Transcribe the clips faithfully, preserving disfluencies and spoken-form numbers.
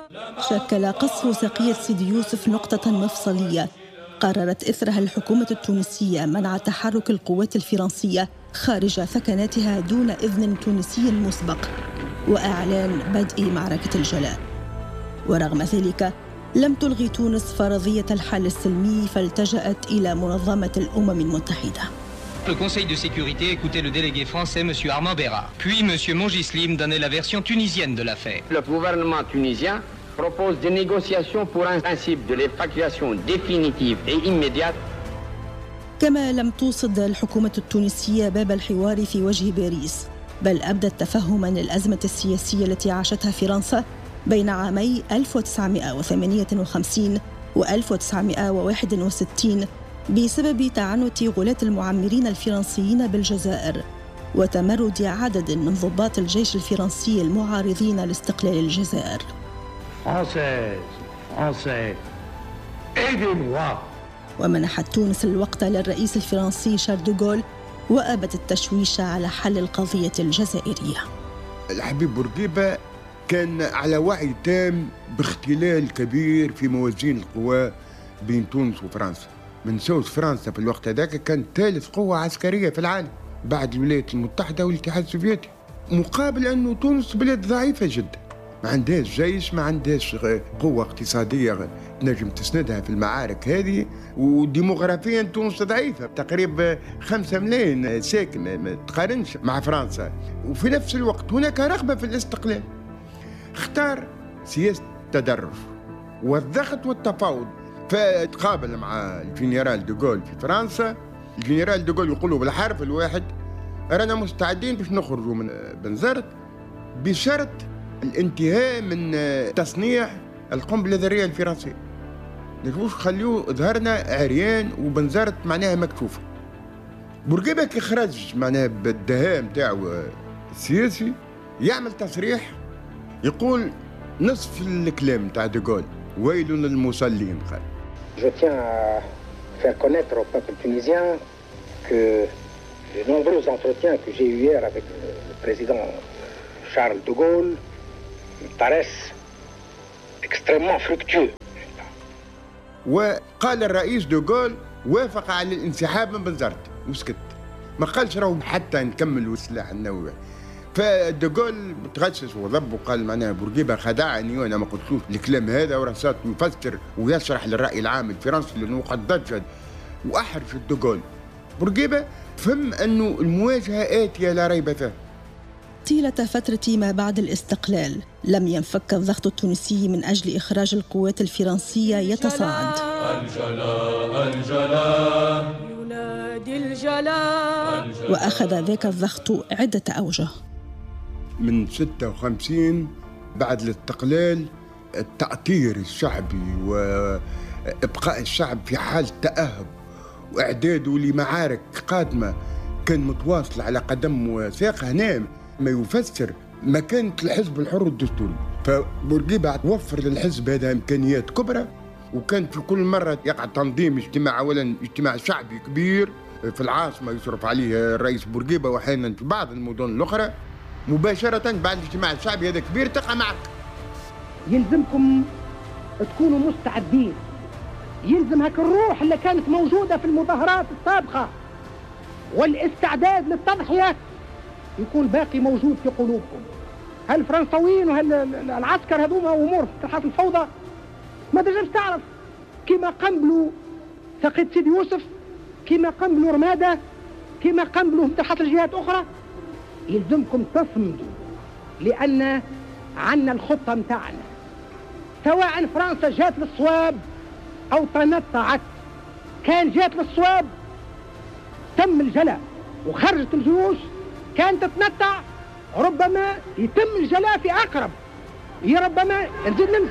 شكل قصف ساقية سيدي يوسف نقطة مفصلية قررت إثرها الحكومة التونسية منع تحرك القوات الفرنسية خارج ثكناتها دون إذن تونسي مسبق وإعلان بدء معركة الجلاء. ورغم ذلك لم تلغي تونس فرضية الحل السلمي فالتجأت إلى منظمة الأمم المتحدة. Le Conseil de sécurité écoutait le délégué français M. Armand Bérard. Puis M. Mongislim donnait la version tunisienne de l'affaire. Le gouvernement tunisien propose des négociations pour un principe de l'évacuation définitive et immédiate. كما لم توصد الحكومة التونسية باب الحوار في وجه باريس، بل أبدت تفهماً للأزمة السياسية التي عاشتها فرنسا بين عامي ألف وتسعمائة وثمانية وخمسين و ألف وتسعمائة وواحد وستين بسبب تعنت غلاة المعمرين الفرنسيين بالجزائر وتمرد عدد من ضباط الجيش الفرنسي المعارضين لاستقلال الجزائر. ومنحت تونس الوقت للرئيس الفرنسي شارل دوغول وأبت التشويش على حل القضية الجزائرية. الحبيب بورقيبة كان على وعي تام باختلال كبير في موازين القوى بين تونس وفرنسا. من سوس فرنسا في الوقت هذاك كانت ثالث قوة عسكرية في العالم بعد الولايات المتحدة والاتحاد السوفيتي، مقابل أنه تونس بلاد ضعيفة جدا، ما عندهاش جيش، ما عندهاش قوة اقتصادية نجم تسندها في المعارك هذه، وديموغرافيا تونس ضعيفة، تقريبا خمسة ملايين ساكن، ما تقارنش مع فرنسا. وفي نفس الوقت هناك رغبة في الاستقلال. اختار سياسة التدرج والضغط والتفاوض، فتقابل مع الجنرال دوغول في فرنسا. الجنرال دوغول يقولوا بالحرف الواحد رانا مستعدين باش نخرجوا من بنزرت بشرط الانتهاء من تصنيع القنبلة الذرية الفرنسية. نشوفوش خليوه ظهرنا عريان وبنزرت معناها مكشوفة. بورقيبة كي خرج معناها بالدهاء متاعو السياسي يعمل تصريح يقول نصف الكلام متاع دوغول، ويل للمصلين. قال Je tiens à faire connaître au peuple tunisien que les nombreux entretiens que j'ai eus hier avec le président Charles de Gaulle me paraissent extrêmement fructueux. وقال الرئيس دوغول وافق على الانسحاب من بنزرت وسكت، ما قالش راهو حتى نكملوا السلاح النووي. فدوغول تغشش وضب وقال معناها بورقيبة خدعني وانا ما قلتلوش الكلام هذا، وراه صار يفسر ويشرح للرأي العام الفرنسي لانه قد ضجر واحرج دوغول. بورقيبة فهم انه المواجهة آتية لا ريب فيها. طيلة فترة ما بعد الاستقلال لم ينفك الضغط التونسي من أجل إخراج القوات الفرنسية يتصاعد. الجلاء الجلاء ينادي الجلاء. وأخذ ذاك الضغط عدة أوجه. من ستة وخمسين بعد الاستقلال التأطير الشعبي وإبقاء الشعب في حال تأهب وإعداده لمعارك قادمة كان متواصل على قدم وساق. هنا ما يفسر مكانة الحزب الحر الدستوري، فبورقيبة وفر للحزب هذا إمكانيات كبرى، وكان في كل مرة يقع تنظيم اجتماع، أولا اجتماع شعبي كبير في العاصمة يصرف عليه الرئيس بورقيبة وأحيانا في بعض المدن الأخرى. مباشرة بعد الاجتماع الشعبي هذا كبير تقع معك. يلزمكم تكونوا مستعدين، يلزم هك الروح اللي كانت موجودة في المظاهرات السابقة والاستعداد للتضحية يكون باقي موجود في قلوبكم. هالفرنساويين وهالعسكر هذوما أمور تحت الفوضى ما تنجمش تعرف كما قنبلوا ساقية سيدي يوسف، كما قنبلوا رمادة، كما قنبلوا تحت الجهات أخرى. يلزمكم تصمدوا لأن عنا الخطة متاعنا، سواء فرنسا جات للصواب أو تنطعت. كان جات للصواب تم الجلاء وخرجت الجيوش، كانت تتنطع ربما يتم الجلاء في أقرب، هي ربما نزيد نمشي.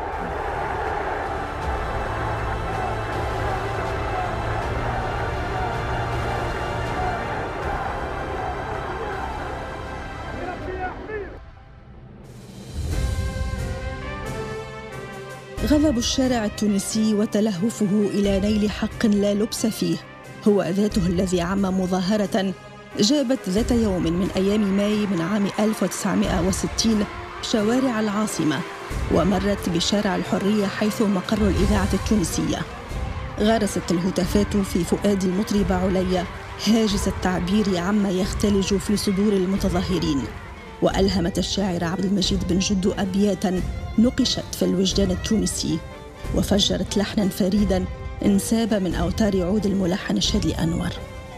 غضب الشارع التونسي وتلهفه إلى نيل حق لا لبس فيه هو ذاته الذي عم مظاهرة جابت ذات يوم من أيام ماي من عام ألف وتسعمائة وستين شوارع العاصمة ومرت بشارع الحرية حيث مقر الإذاعة التونسية. غرست الهتافات في فؤاد المطربة عليا هاجس التعبير عما يختلج في صدور المتظاهرين، وألهمت الشاعر عبد المجيد بن جدو أبياتاً نقشت في الوجدان التونسي، وفجرت لحناً فريداً انساب من أوتار عود الملحن الشاذلي أنور.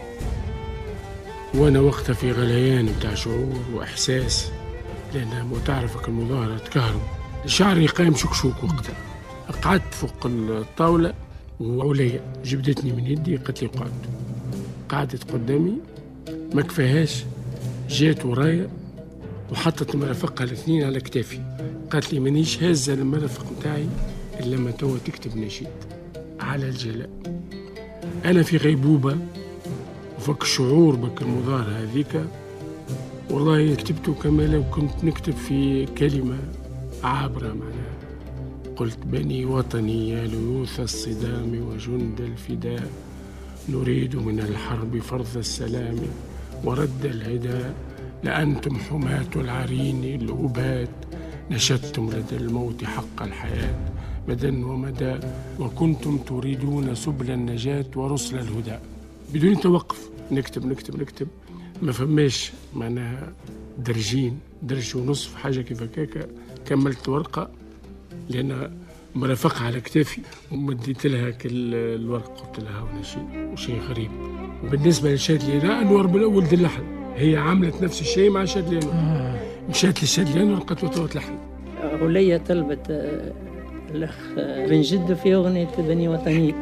وأنا وقتها في غليان بتاع شعور وإحساس، لأنها متعرفك المظاهرة تكهرب، شعري قايم شكشوك وقتها. قعدت فوق الطاولة وعليا جبدتني من يدي قالت لي قعد. قعدت قدامي ما كفاهاش، جات ورايا وحطت المرافق الاثنين على كتافي، قالت لي مانيش هازة المرافق متاعي إلا لما توا تكتب نشيد على الجلاء. أنا في غيبوبة وفك الشعور بك المظاهرة هذيك، والله كتبته كما لو كنت نكتب في كلمة عابرة معناها. قلت بني وطني يا ليوث الصدام وجند الفداء، نريد من الحرب فرض السلام ورد العداء، لأنتم حماة العرين الأبات، نشدتم لدى الموت حق الحياة مدى ومدى، وكنتم تريدون سبل النجاة ورسل الهدى. بدون توقف نكتب نكتب نكتب، ما فماش معناها درجين درج ونصف حاجة كيف هكاك. كملت ورقة لأن مرافقها على كتافي ومديت لها كل الورق، قلت لها هنا شيء وشيء غريب. وبالنسبة لشادلي لا أنور بالأول دي اللحن، هي عملت نفس الشيء مع شادلي أنور، مشات لشادلي أنور قالت له توت لحن. عليا طلبت الأخ بن جد في أغنية بني وطني،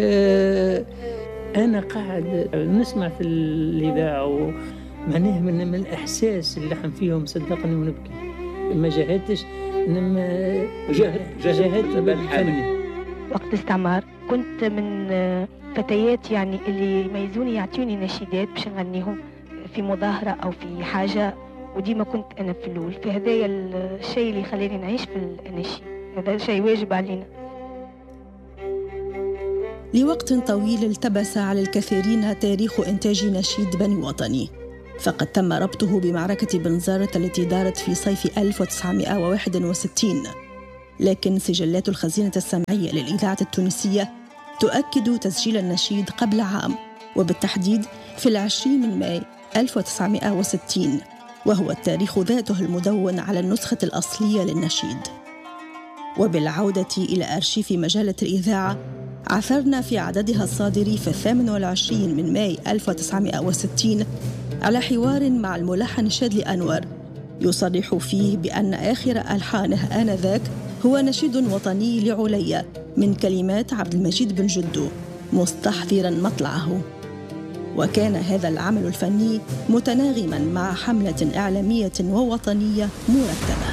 فأنا قاعد نسمع في الإذاعة ومعناه من, من الإحساس اللحن فيهم صدقني ونبكي. ما جاهدتش إنما جاهدت بالفن. وقت الاستعمار كنت من فتيات يعني اللي يميزوني يعطوني نشيدات باش نغنيهم في مظاهرة أو في حاجة، وديما كنت أنا في الأول في هذايا الشيء اللي خلاني نعيش في الأناشيد، هذا شيء واجب علينا. لوقت طويل التبس على الكثيرين تاريخ إنتاج نشيد بني وطني، فقد تم ربطه بمعركة بنزرت التي دارت في صيف ألف وتسعمائة وواحد وستين، لكن سجلات الخزينة السمعية للإذاعة التونسية تؤكد تسجيل النشيد قبل عام، وبالتحديد في العشرين من ماي ألف وتسعمائة وستين، وهو التاريخ ذاته المدون على النسخة الأصلية للنشيد. وبالعودة إلى أرشيف مجلة الإذاعة، عثرنا في عددها الصادر في الثامن والعشرين من ماي ألف وتسعمائة وستين على حوار مع الملحن الشاذلي أنور يصرح فيه بأن آخر ألحانه آنذاك هو نشيد وطني لعليا من كلمات عبد المجيد بن جدو مستحضراً مطلعه. وكان هذا العمل الفني متناغماً مع حملة إعلامية ووطنية مرتبة.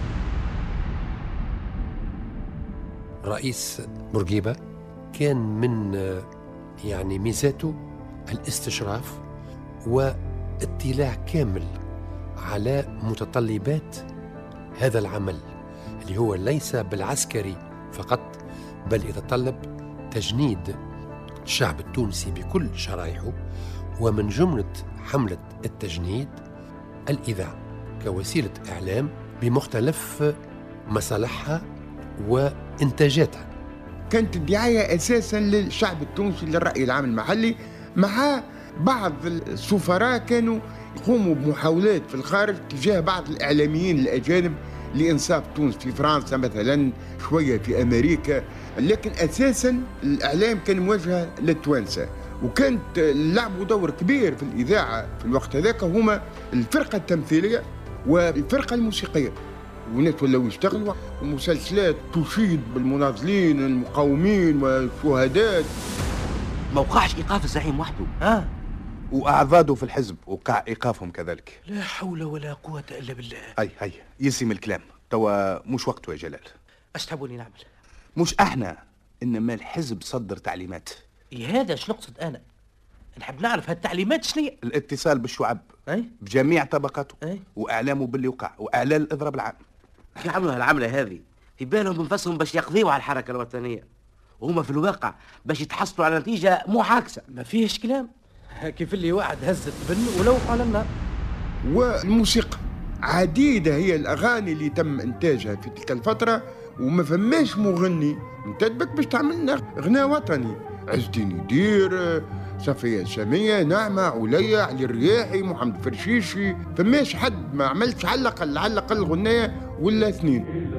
رئيس بورقيبة كان من يعني ميزاته الاستشراف واطلاع كامل على متطلبات هذا العمل اللي هو ليس بالعسكري فقط، بل يتطلب تجنيد الشعب التونسي بكل شرائحه، ومن جملة حملة التجنيد الإذاعة كوسيلة إعلام بمختلف مصالحها وإنتاجاتها. كانت الدعاية أساساً للشعب التونسي للرأي العام المحلي، مع بعض السفراء كانوا يقوموا بمحاولات في الخارج تجاه بعض الإعلاميين الأجانب لإنصاف تونس في فرنسا مثلاً، شوية في أمريكا، لكن أساساً الإعلام كان موجه للتوانسة. وكانت لعبوا دور كبير في الإذاعة في الوقت هذاك هما الفرقة التمثيلية والفرقة الموسيقية، والناس ولاو يشتغلوا مسلسلات تشيد بالمناضلين المقاومين والشهداء. ما وقعش إيقاف الزعيم وحده، ها وأعضاده في الحزب وقع إيقافهم كذلك. لا حول ولا قوة إلا بالله. هاي هاي يسم الكلام، توا مش وقته يا جلال. اش تحبوني نعمل؟ مش احنا، انما الحزب صدر تعليمات. إيه هذا شنو نقصد انا؟ نحب نعرف هالتعليمات شنو؟ الاتصال بالشعب أي؟ بجميع طبقاته، أي؟ واعلامه باللي وقع واعلان الاضراب العام. كي عملوا هالعمله هذه في بالهم بنفسهم باش يقضيوا على الحركه الوطنيه، وهما في الواقع باش يتحصلوا على نتيجه معاكسه. ما فيهش كلام، كيف اللي واحد هز التبن ولو على النار. والموسيقى عديدة هي الأغاني اللي تم إنتاجها في تلك الفترة، وما فماش مغني منتدبك باش تعملنا غناء وطني. عز الدين يدير، صفية الشامية، نعمة، عليا، علي الرياحي، محمد فرشيشي، فماش حد ما عملش على الأقل على الأقل غناية ولا اثنين.